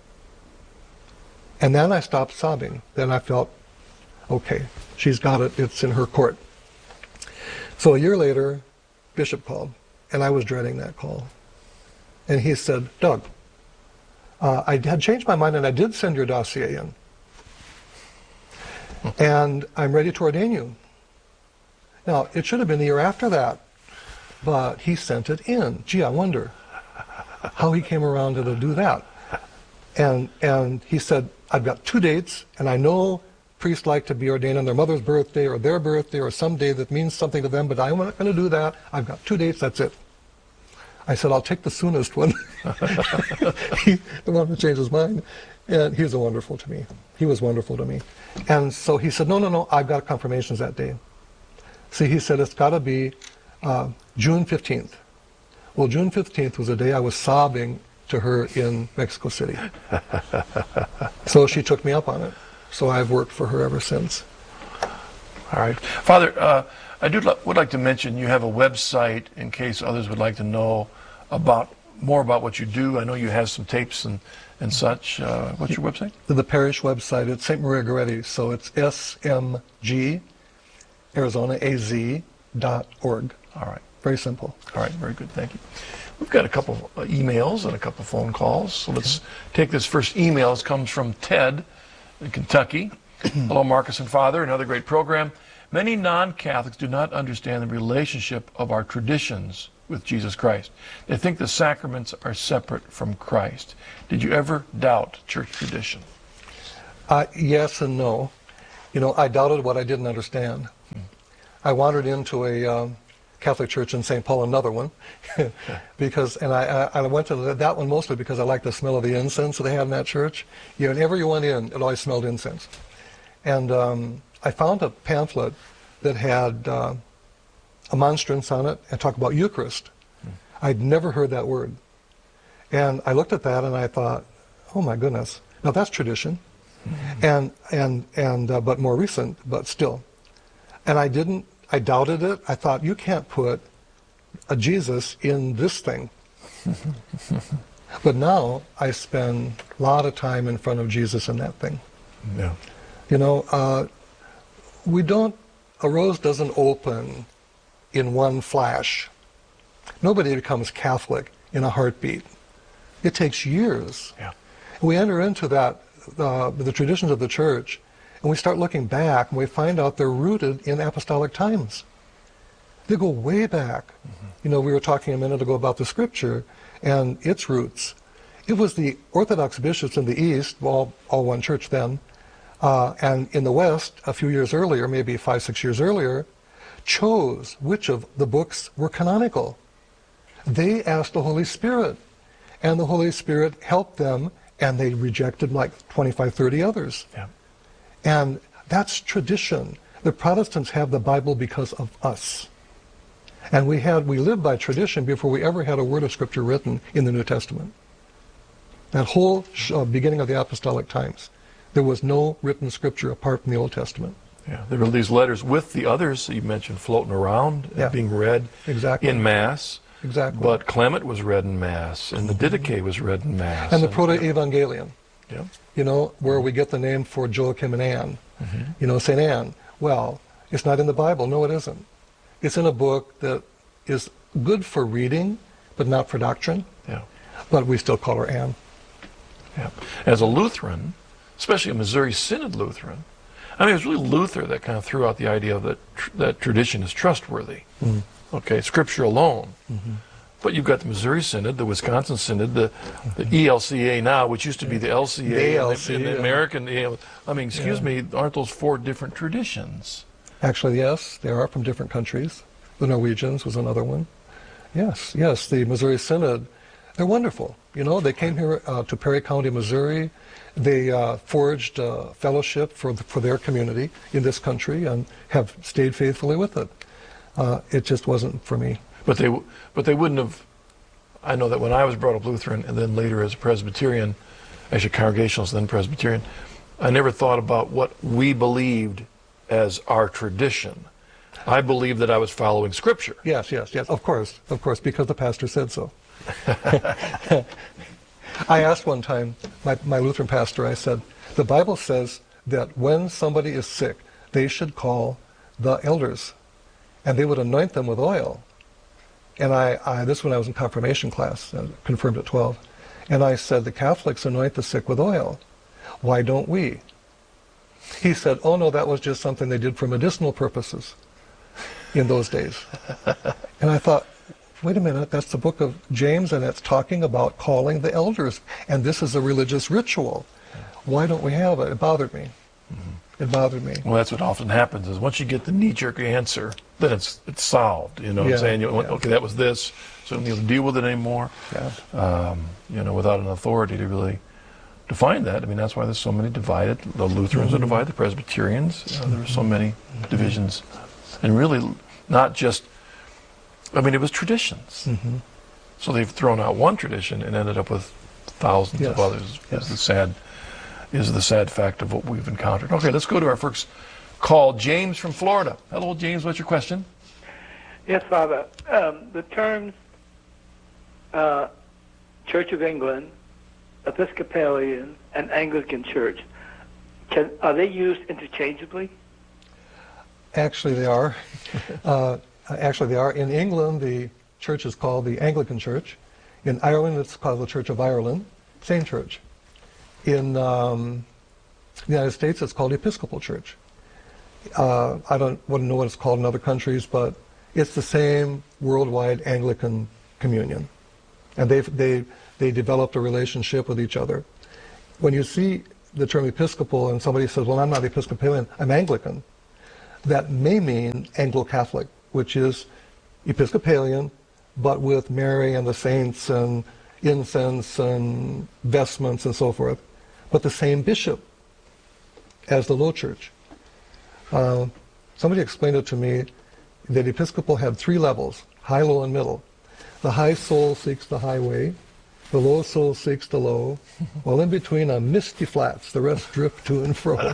Speaker 16: And then I stopped sobbing. Then I felt, okay, she's got it. It's in her court. So a year later, Bishop called, and I was dreading that call. And he said, Doug, I had changed my mind and I did send your dossier in. And I'm ready to ordain you. Now, it should have been the year after that, but he sent it in. Gee, I wonder how he came around to do that. And he said, I've got 2 dates, and I know priests like to be ordained on their mother's birthday or their birthday or some day that means something to them, but I'm not going to do that. I've got 2 dates, that's it. I said, I'll take the soonest one. He wanted to change his mind. And he was wonderful to me. He was wonderful to me. And so he said, no, I've got confirmations that day. See, he said, it's got to be June 15th. Well, June 15th was the day I was sobbing to her in Mexico City. So she took me up on it. So I've worked for her ever since.
Speaker 17: All right. Father, I would like to mention you have a website in case others would like to know more about what you do. I know you have some tapes and such. What's your website?
Speaker 16: The parish website, it's St. Maria Goretti, so it's smg, Arizona, az.org.
Speaker 17: All right.
Speaker 16: Very simple.
Speaker 17: All right, very good, thank you. We've got a couple emails and a couple phone calls, so let's take this first email. It comes from Ted in Kentucky. Hello, Marcus and Father, another great program. Many non-Catholics do not understand the relationship of our traditions with Jesus Christ. They think the sacraments are separate from Christ. Did you ever doubt church tradition?
Speaker 16: Yes and no. You know, I doubted what I didn't understand. I wandered into a Catholic church in St. Paul, another one, because, and I went to that one mostly because I liked the smell of the incense that they had in that church. You know, whenever you went in, it always smelled incense. And I found a pamphlet that had a monstrance on it and talked about Eucharist. I'd never heard that word. And I looked at that and I thought, oh my goodness, now that's tradition. But more recent, but still. And I doubted it. I thought, you can't put a Jesus in this thing. But now I spend a lot of time in front of Jesus in that thing.
Speaker 17: Yeah.
Speaker 16: You know, a rose doesn't open in one flash. Nobody becomes Catholic in a heartbeat. It takes years.
Speaker 17: Yeah.
Speaker 16: We enter into that, the traditions of the church, and we start looking back, and we find out they're rooted in apostolic times. They go way back. You know, we were talking a minute ago about the scripture and its roots. It was the Orthodox bishops in the East, all one church then, and in the West, a few years earlier, maybe 5-6 years earlier, chose which of the books were canonical. They asked the Holy Spirit, and the Holy Spirit helped them, and they rejected like 25-30 others.
Speaker 17: Yeah.
Speaker 16: And that's tradition. The Protestants have the Bible because of us. And we lived by tradition before we ever had a word of Scripture written in the New Testament. That whole beginning of the apostolic times, there was no written Scripture apart from the Old Testament.
Speaker 17: Yeah, there were these letters with the others that you mentioned floating around, being read in Mass.
Speaker 16: Exactly.
Speaker 17: But Clement was read in Mass, and the Didache was read in Mass.
Speaker 16: And the Proto-Evangelium.
Speaker 17: Yeah.
Speaker 16: You know, where we get the name for Joachim and Anne. You know, St. Anne. Well, it's not in the Bible. No, it isn't. It's in a book that is good for reading, but not for doctrine.
Speaker 17: Yeah.
Speaker 16: But we still call her Anne.
Speaker 17: Yeah. As a Lutheran, especially a Missouri Synod Lutheran, I mean, it was really Luther that kind of threw out the idea that tradition is trustworthy. Okay, Scripture alone. But you've got the Missouri Synod, the Wisconsin Synod, the ELCA now, which used to be the LCA, and the American. I mean, excuse me, aren't those 4 different traditions?
Speaker 16: Actually, yes, they are from different countries. The Norwegians was another one. Yes, the Missouri Synod, they're wonderful. You know, they came here to Perry County, Missouri. They forged fellowship for their community in this country and have stayed faithfully with it. It just wasn't for me.
Speaker 17: But they wouldn't have. I know that when I was brought up Lutheran and then later as a Presbyterian, actually Congregationalist, then Presbyterian, I never thought about what we believed as our tradition. I believed that I was following Scripture.
Speaker 16: Yes, of course, because the pastor said so. I asked one time my Lutheran pastor, I said, the Bible says that when somebody is sick, they should call the elders, and they would anoint them with oil. And this when I was in confirmation class, confirmed at 12, and I said, the Catholics anoint the sick with oil. Why don't we? He said, oh no, that was just something they did for medicinal purposes in those days. And I thought, wait a minute, that's the book of James, and it's talking about calling the elders, and this is a religious ritual. Why don't we have it? It bothered me. It bothered me.
Speaker 17: Well, that's what often happens, is once you get the knee-jerk answer, then it's solved. You know what I'm saying? Okay, that was this, so you don't need to deal with it anymore. You know, without an authority to really define that. I mean, that's why there's so many divided. The Lutherans are divided, the Presbyterians. There are so many divisions. And really, not just, I mean, it was traditions. So they've thrown out one tradition and ended up with thousands of others. Is the sad fact of what we've encountered. Okay, let's go to our first call. James from Florida. Hello, James. What's your question?
Speaker 18: Yes, Father. The terms Church of England, Episcopalian, and Anglican Church, are they used interchangeably?
Speaker 16: Actually, they are. In England, the church is called the Anglican Church. In Ireland, it's called the Church of Ireland. Same church. In the United States, it's called the Episcopal Church. I wouldn't know what it's called in other countries, but it's the same worldwide Anglican communion. And they developed a relationship with each other. When you see the term Episcopal and somebody says, well, I'm not Episcopalian, I'm Anglican, that may mean Anglo-Catholic, which is Episcopalian, but with Mary and the saints and incense and vestments and so forth, but the same bishop as the Low Church. Somebody explained it to me that Episcopal had 3 levels, high, low, and middle. The high soul seeks the highway, the low soul seeks the low, while in between are misty flats, the rest drift to and fro.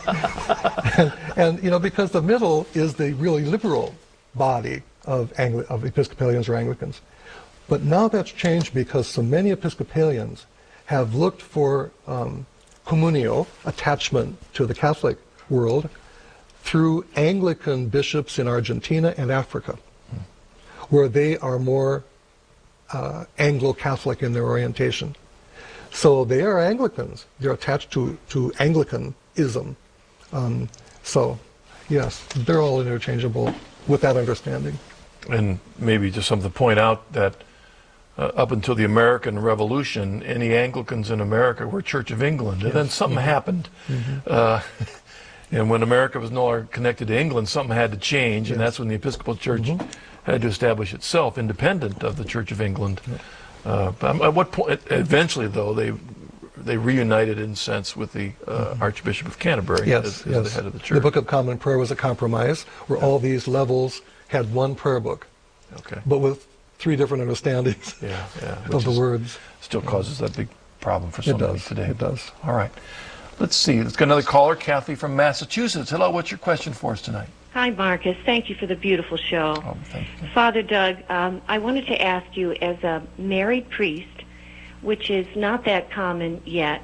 Speaker 16: and you know, because the middle is the really liberal body of Episcopalians or Anglicans. But now that's changed because so many Episcopalians have looked for communio, attachment to the Catholic world, through Anglican bishops in Argentina and Africa, where they are more Anglo-Catholic in their orientation. So they are Anglicans. They're attached to Anglicanism. So, yes, they're all interchangeable with that understanding.
Speaker 17: And maybe just something to point out that up until the American Revolution, any Anglicans in America were Church of England. And then something happened. And when America was no longer connected to England, something had to change, and that's when the Episcopal Church had to establish itself independent of the Church of England. But at what point, eventually though, they reunited in a sense with the Archbishop of Canterbury as the head of the church.
Speaker 16: The Book of Common Prayer was a compromise where all these levels had one prayer book, but with 3 different understandings of the words.
Speaker 17: Still causes that big problem for somebody today.
Speaker 16: It does.
Speaker 17: All right. Let's see. Let's get another caller, Kathy from Massachusetts. Hello, what's your question for us tonight?
Speaker 19: Hi, Marcus. Thank you for the beautiful show.
Speaker 17: Oh, thank you.
Speaker 19: Father Doug, I wanted to ask you, as a married priest, which is not that common yet,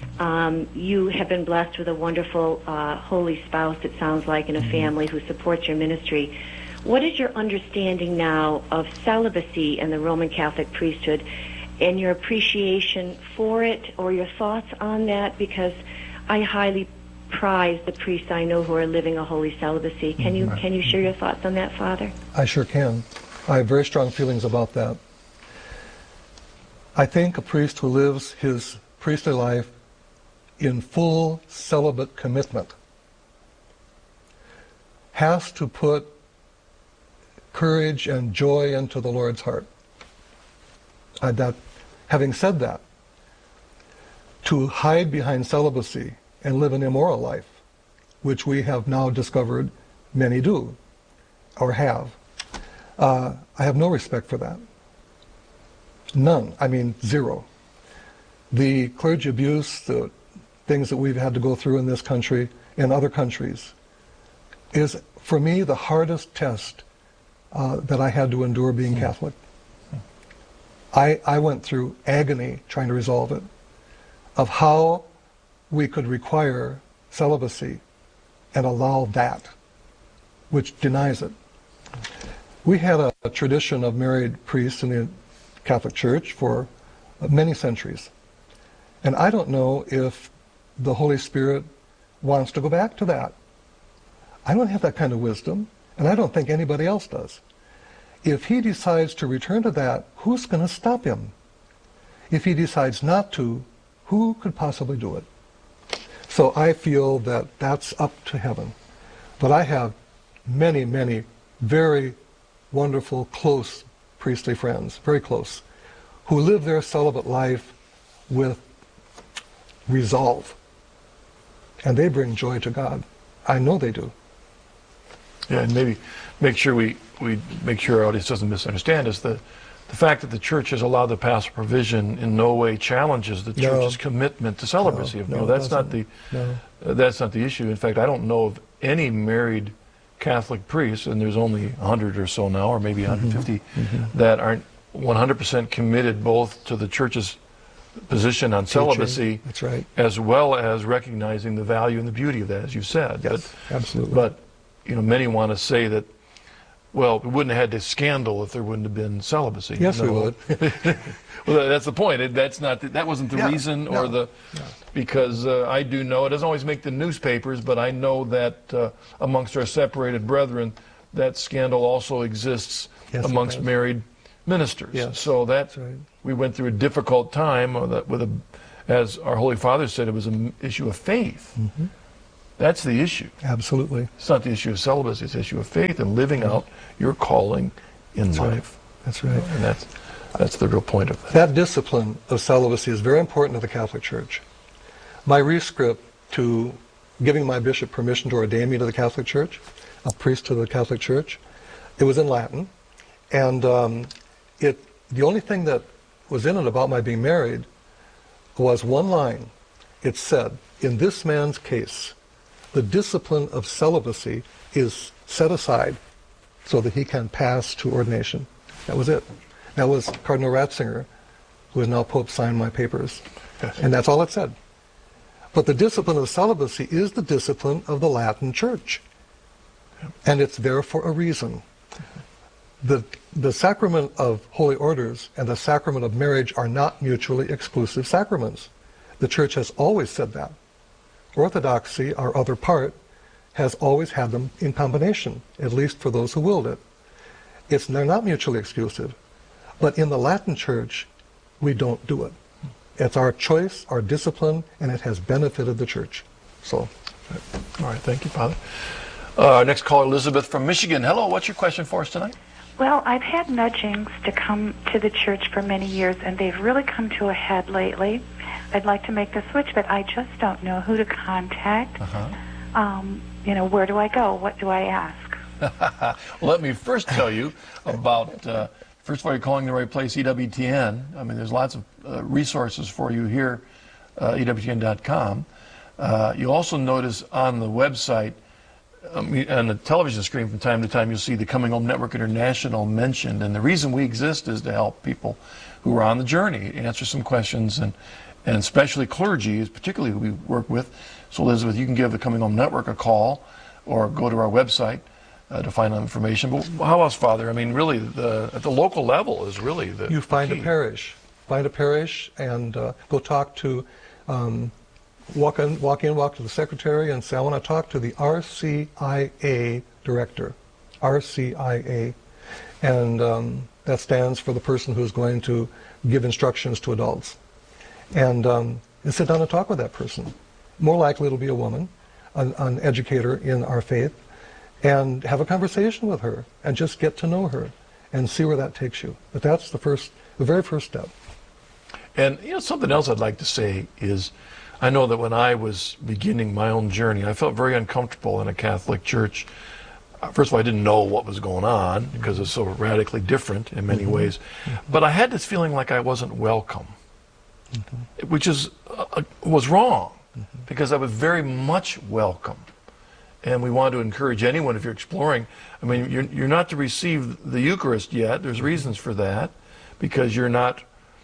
Speaker 19: you have been blessed with a wonderful holy spouse, it sounds like, and a family who supports your ministry. What is your understanding now of celibacy in the Roman Catholic priesthood and your appreciation for it, or your thoughts on that? Because I highly prize the priests I know who are living a holy celibacy. Can you share your thoughts on that, Father?
Speaker 16: I sure can. I have very strong feelings about that. I think a priest who lives his priestly life in full celibate commitment has to put courage and joy into the Lord's heart. Having said that, to hide behind celibacy and live an immoral life, which we have now discovered many do, or have, I have no respect for that. None. I mean, zero. The clergy abuse, the things that we've had to go through in this country and other countries, is, for me, the hardest test that I had to endure being Catholic. I went through agony trying to resolve it, of how we could require celibacy and allow that, which denies it. We had a tradition of married priests in the Catholic Church for many centuries. And I don't know if the Holy Spirit wants to go back to that. I don't have that kind of wisdom, and I don't think anybody else does. If he decides to return to that, who's going to stop him? If he decides not to, who could possibly do it? So I feel that that's up to heaven. But I have many, many very wonderful, close priestly friends, very close, who live their celibate life with resolve. And they bring joy to God. I know they do.
Speaker 17: Yeah, and maybe make sure we make sure our audience doesn't misunderstand us. The fact that the church has allowed the pastoral provision in no way challenges the church's commitment to celibacy. That's not the issue. In fact, I don't know of any married Catholic priests, and there's only 100 or so now, or maybe 150, that aren't 100% committed both to the church's position on celibacy,
Speaker 16: that's right,
Speaker 17: as well as recognizing the value and the beauty of that, as you said.
Speaker 16: Yes, absolutely.
Speaker 17: But many want to say that, well, we wouldn't have had this scandal if there wouldn't have been celibacy.
Speaker 16: Yes, we would.
Speaker 17: Well, that's the point. That wasn't the reason, or because I do know it doesn't always make the newspapers, but I know that amongst our separated brethren, that scandal also exists amongst married ministers.
Speaker 16: Yes,
Speaker 17: so
Speaker 16: that's right.
Speaker 17: We went through a difficult time with as our Holy Father said, it was an issue of faith. That's the issue.
Speaker 16: Absolutely.
Speaker 17: It's not the issue of celibacy, it's the issue of faith and living out your calling in
Speaker 16: That's
Speaker 17: life.
Speaker 16: Right. That's right.
Speaker 17: And that's the real point of that.
Speaker 16: That discipline of celibacy is very important to the Catholic Church. My rescript to giving my bishop permission to ordain me to the Catholic Church, a priest to the Catholic Church, it was in Latin. And the only thing that was in it about my being married was one line. It said, in this man's case, the discipline of celibacy is set aside so that he can pass to ordination. That was it. That was Cardinal Ratzinger, who is now Pope, signed my papers. And that's all it said. But the discipline of celibacy is the discipline of the Latin Church. And it's there for a reason. The sacrament of holy orders and the sacrament of marriage are not mutually exclusive sacraments. The Church has always said that. Orthodoxy, our other part, has always had them in combination, at least for those who willed it. They're not mutually exclusive. But in the Latin Church, we don't do it. It's our choice, our discipline, and it has benefited the Church. So,
Speaker 17: all right, thank you, Father. Next caller, Elizabeth from Michigan. Hello, what's your question for us tonight?
Speaker 20: Well, I've had nudgings to come to the church for many years, and they've really come to a head lately. I'd like to make the switch, but I just don't know who to contact. Where do I go? What do I ask?
Speaker 17: Well, let me first tell you about, first of all, you're calling the right place, EWTN. I mean, there's lots of resources for you here, EWTN.com. You also notice on the website, on the television screen from time to time, you'll see the Coming Home Network International mentioned. And the reason we exist is to help people who are on the journey, answer some questions, and especially clergy, particularly who we work with. So, Elizabeth, you can give the Coming Home Network a call or go to our website to find out information. But how else, Father? I mean, really, at the local level is really the
Speaker 16: You find
Speaker 17: key.
Speaker 16: a parish. Find a parish and go talk to, walk to the secretary and say, I want to talk to the RCIA director. RCIA. And that stands for the person who's going to give instructions to adults. And sit down and talk with that person. More likely it'll be a woman, an educator in our faith, and have a conversation with her and just get to know her and see where that takes you. But that's the very first step.
Speaker 17: And something else I'd like to say is, I know that when I was beginning my own journey, I felt very uncomfortable in a Catholic church. First of all, I didn't know what was going on because it's so radically different in many ways. But I had this feeling like I wasn't welcome, which was wrong, because I was very much welcome. And we want to encourage anyone, if you're exploring, I mean, you're not to receive the Eucharist yet. There's reasons for that, because you're not,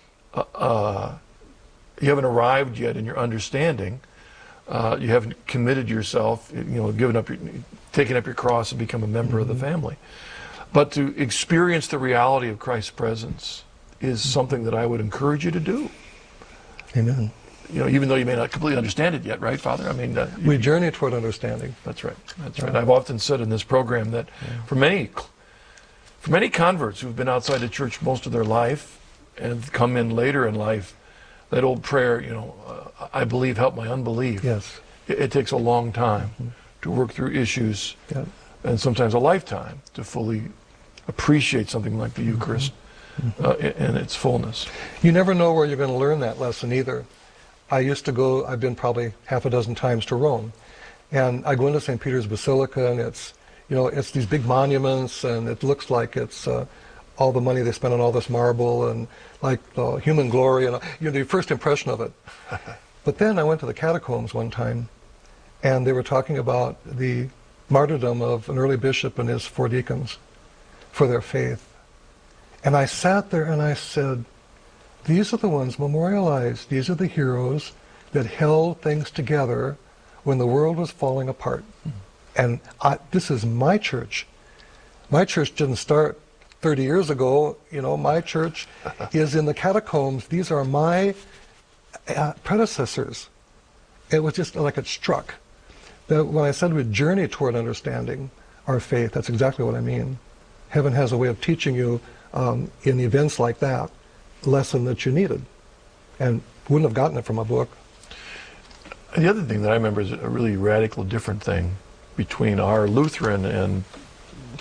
Speaker 17: you haven't arrived yet in your understanding. You haven't committed yourself, taken up your cross and become a member of the family. But to experience the reality of Christ's presence is something that I would encourage you to do.
Speaker 16: Amen.
Speaker 17: Even though you may not completely understand it yet, right, Father? I mean,
Speaker 16: we journey toward understanding.
Speaker 17: That's right. That's right. I've often said in this program that for many converts who've been outside the church most of their life and come in later in life, that old prayer, I believe, help my unbelief.
Speaker 16: Yes.
Speaker 17: It takes a long time to work through issues, and sometimes a lifetime to fully appreciate something like the Eucharist in its fullness.
Speaker 16: You never know where you're going to learn that lesson either. I used to go, I've been probably half a dozen times to Rome, and I go into St. Peter's Basilica, and it's these big monuments, and it looks like it's all the money they spent on all this marble, and like the human glory, and the first impression of it. But then I went to the catacombs one time, and they were talking about the martyrdom of an early bishop and his 4 deacons for their faith. And I sat there and I said, these are the ones memorialized. These are the heroes that held things together when the world was falling apart. And this is my church. My church didn't start 30 years ago. My church is in the catacombs. These are my predecessors. It was just like it struck. That when I said we journey toward understanding our faith, that's exactly what I mean. Heaven has a way of teaching you in events like that lesson that you needed. And Wouldn't have gotten it from a book.
Speaker 17: The other thing that I remember is a really radical different thing between our Lutheran and